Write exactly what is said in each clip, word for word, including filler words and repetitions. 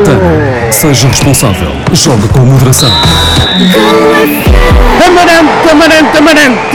Betano. Seja responsável. Jogue com moderação. Amarante, amarante, amarante!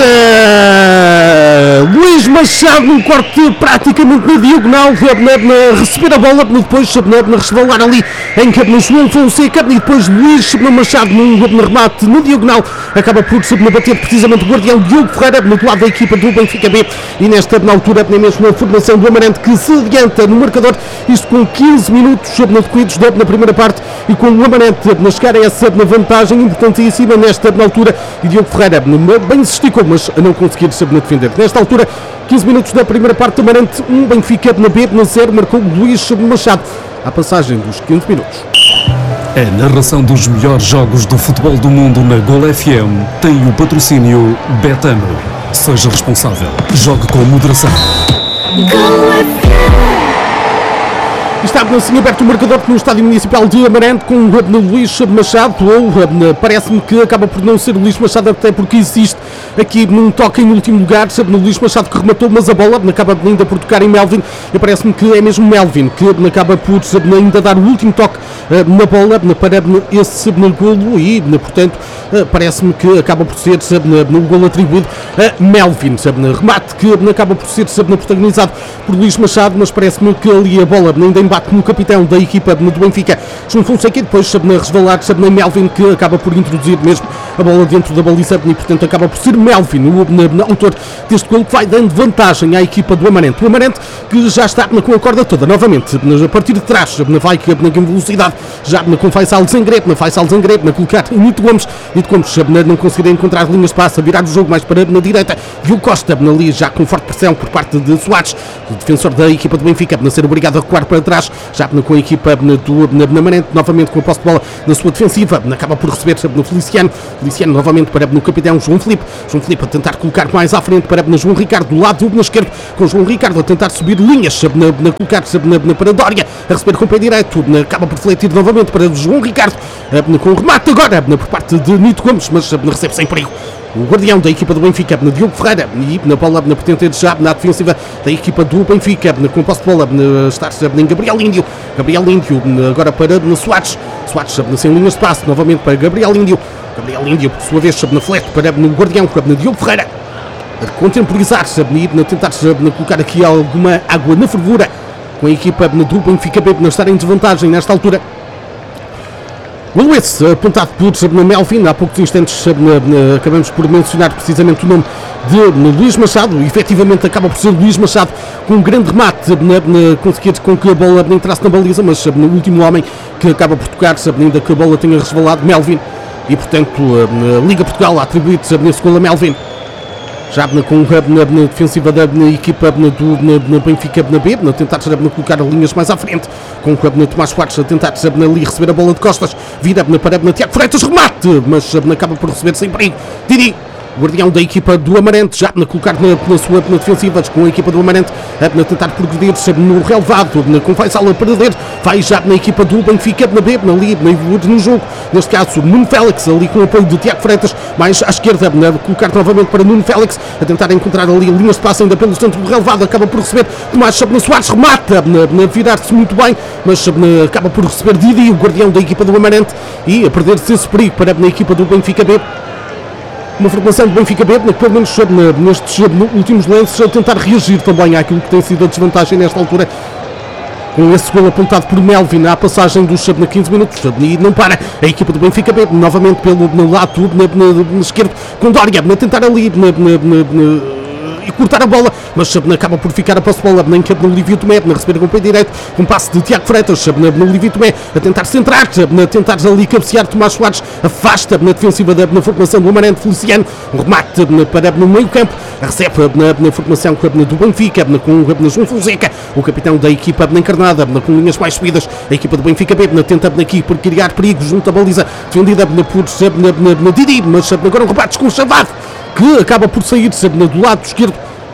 Luís Machado num corte praticamente na diagonal, a receber a bola, depois a resvalar ali em no João Fonseca, e depois Luís Machado num remate na diagonal, acaba por bater precisamente o guardião Diogo Ferreira, no lado da equipa do Benfica B, e nesta altura nem mesmo a formação do Amarante que se adianta no marcador, isto com quinze minutos decorridos na primeira parte, e com o Amarante a chegar a essa vantagem importantíssima nesta altura, e Diogo Ferreira bem se esticou, mas a não conseguir defender. Nesta altura, quinze minutos da primeira parte do Amarante, um Benfica na B, na zero, marcou Luís Machado, à passagem dos quinze minutos. A narração dos melhores jogos do futebol do mundo na Gol F M tem o patrocínio Betano. Seja responsável. Jogue com moderação. Gol F M. Está assim aberto o marcador no estádio municipal de Amarante com o Luís Machado, ou parece-me que acaba por não ser o Luís Machado, até porque existe aqui num toque em último lugar, sabe, no Luís Machado que rematou, mas a bola acaba ainda por tocar em Melvin, e parece-me que é mesmo Melvin que acaba por sabe, ainda dar o último toque na bola para esse golo, e portanto parece-me que acaba por ser sabe, no golo atribuído a Melvin, sabe, remate que acaba por ser sabe, protagonizado por Luís Machado, mas parece-me que ali a bola ainda embate no capitão da equipa do Benfica, João Fonseca, e depois sabe, na resvalar sabe, na Melvin que acaba por introduzir mesmo a bola dentro da baliza, e portanto acaba por ser Melvin o na, na, autor deste golo, que vai dando vantagem à equipa do Amarante. O Amarante que já está na, com a corda toda novamente a partir de trás, na vai na velocidade, já na, com Faisal Zangrete, na Faisal Zangrete, na colocar Nito Gomes, Nito Gomes na, não conseguir encontrar linhas de passe, a virar o jogo mais para na direita, e o Costa na, ali já com forte pressão por parte de Soares, o defensor da equipa do Benfica, a ser obrigado a recuar para trás, já com a equipa na, do, na, na Amarante, novamente com a posse de bola na sua defensiva, acaba por receber no Feliciano, Feliciano novamente para no capitão João Filipe, João Filipe a tentar colocar mais à frente para na João Ricardo, do lado na esquerdo, com João Ricardo a tentar subir linhas, na, na colocar na, na, para Dória, a receber com o pé direito, na, acaba por refletir novamente para João Ricardo, na, com o remate agora na, por parte de Nito Gomes, mas na, recebe sem perigo o guardião da equipa do Benfica, na Diogo Ferreira, e na bola na potente já na defensiva da equipa do Benfica, na, com posse de bola na, está em Gabriel Índio, Gabriel Índio na, agora para na Soares, Soares na, sem linhas de passe, novamente para Gabriel Índio, Gabriel Índio por sua vez na flete para no guardião, na Diogo Ferreira, a contemporizar, sabe, na tentar sabe, colocar aqui alguma água na fervura, com a equipa na, do Benfica B na estar em desvantagem nesta altura. Golo esse, apontado por sabe, na Melvin, há poucos instantes sabe, na, na, acabamos por mencionar precisamente o nome de na, Luís Machado, e efetivamente acaba por ser Luís Machado com um grande remate, na, na, conseguir com que a bola entrasse na baliza, mas sabe, no último homem que acaba por tocar, sabe, ainda que a bola tenha resvalado, Melvin, e portanto a Liga Portugal atribuído nesse golo a Melvin. Já na, com, na, na defensiva da na equipa na, do na, na Benfica na B, na tentar na, colocar linhas mais à frente, com na, Tomás Soares a tentar na, ali receber a bola de costas, vira na, para na, Tiago Freitas, remate, mas na, acaba por receber sem perigo. Didi, guardião da equipa do Amarante, já na colocar na, na sua na defensiva, com a equipa do Amarante a na, tentar progredir no relevado, na, com Faisal a perder, vai já na equipa do Benfica na B, na ali, na, no jogo, neste caso Nuno Félix, ali com o apoio de Tiago Freitas, mais à esquerda, na, colocar novamente para Nuno Félix, a tentar encontrar ali linhas de passe ainda pelo centro do relevado, acaba por receber Tomás Sabna Soares, remata, na, na virar-se muito bem, mas na, acaba por receber Didi, o guardião da equipa do Amarante, e a perder-se esse perigo para na equipa do Benfica B. Uma formação do Benfica B, que pelo menos nestes últimos lances, a tentar reagir também àquilo que tem sido a desvantagem nesta altura, com esse gol apontado por Melvin à passagem dos quinze minutos, e não para a equipa do Benfica B, novamente pelo no lado na, na, na esquerdo, com Dória a tentar ali na, na, na, na, e cortar a bola, mas acaba por ficar a posse de bola nem que no Olívio Tomé, na receber com o pé direito, com um passe de Tiago Freitas no Olívio Tomé, a tentar centrar, a tentar ali cabecear Tomás Soares, afasta na defensiva da na formação do Amarante, Feliciano, um remate para no meio campo, recebe na, na formação do Benfica, com o João Fonseca, o capitão da equipa encarnada, com linhas mais subidas, a equipa do Benfica B, tenta aqui por criar perigo junto à baliza, defendida por na, na, na Didi, mas agora um rebate com o Chavado, que acaba por sair do lado esquerdo,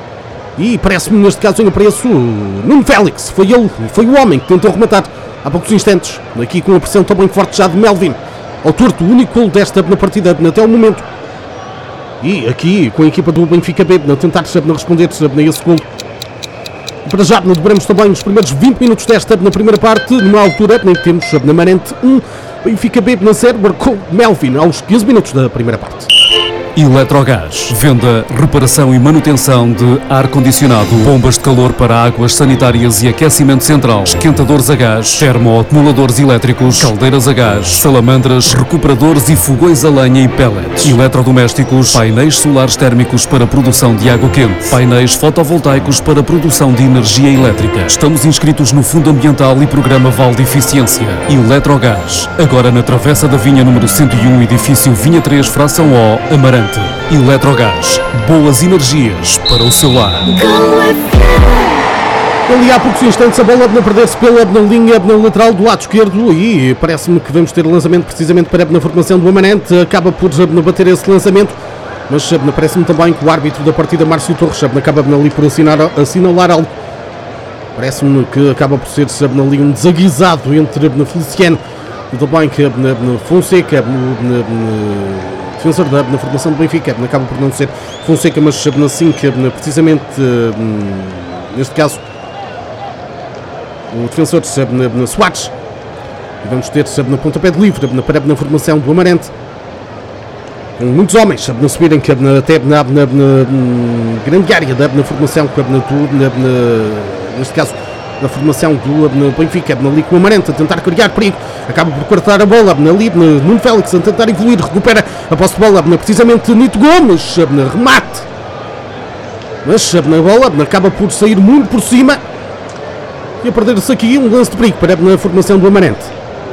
e parece-me neste caso ainda preço Nuno Félix, foi ele, foi o homem que tentou rematar há poucos instantes, aqui com a pressão também forte já de Melvin, autor do único gol desta na partida até o momento, e aqui com a equipa do Benfica B, a tentar não responder a esse gol, Para já, deveremos também os primeiros vinte minutos desta na primeira parte, numa altura nem temos na Amarante um, Benfica B na zero, marcou Melvin aos quinze minutos da primeira parte. Eletrogás, venda, reparação e manutenção de ar-condicionado, bombas de calor para águas sanitárias e aquecimento central, esquentadores a gás, termoacumuladores elétricos, caldeiras a gás, salamandras, recuperadores e fogões a lenha e pellets, eletrodomésticos, painéis solares térmicos para produção de água quente, painéis fotovoltaicos para produção de energia elétrica. Estamos inscritos no Fundo Ambiental e Programa Val de Eficiência. Eletrogás, agora na Travessa da Vinha número cento e um, edifício Vinha três, fração O, Amarante. Eletrogás, boas energias para o seu lar. Ali há poucos instantes a bola a perder-se pela na linha na lateral do lado esquerdo e parece-me que vamos ter lançamento precisamente para na formação do Amarante. Acaba por bater esse lançamento, mas parece-me também que o árbitro da partida, Márcio Torres, acaba ali por assinar, assinalar algo. Parece-me que acaba por ser ali um desaguisado entre Feliciano e também que Fonseca, defensor da na formação do Benfica. Acaba por não ser Fonseca, mas assim que precisamente neste caso o defensor na Soares. E vamos ter na pontapé de livre para na formação do Amarante, com muitos homens a subirem até na, na, na grande área da na formação do, na, na, neste caso na formação do na Benfica, ali com o Amarante a tentar criar perigo, acaba por cortar a bola ali, Nuno Félix a tentar evoluir, recupera a posse de bola, precisamente Nito Gomes, remate, mas a bola acaba por sair muito por cima e a perder-se aqui um lance de perigo para a formação do Amarante.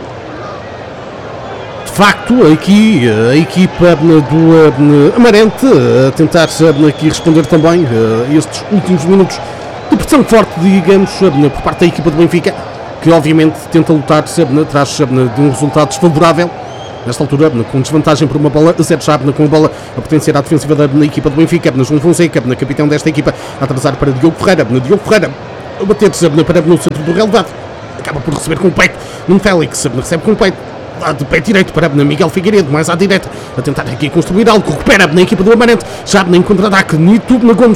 De facto, aqui a equipa do Amarante a tentar aqui responder também a estes últimos minutos de pressão forte, digamos, por parte da equipa do Benfica, que obviamente tenta lutar atrás de um resultado desfavorável, nesta altura com desvantagem por uma bola a zero, já com a bola a pertencer à defensiva da equipa do Benfica, João Fonseca, capitão desta equipa, a atrasar para Diogo Ferreira, Diogo Ferreira a bater-se para no centro do relevado, acaba por receber com o peito, Nuno Félix recebe com o peito, de pé direito para Miguel Figueiredo, mais à direita, a tentar aqui construir algo, recupera na equipa do Amarante, já em contra-ataque, Nito Gomes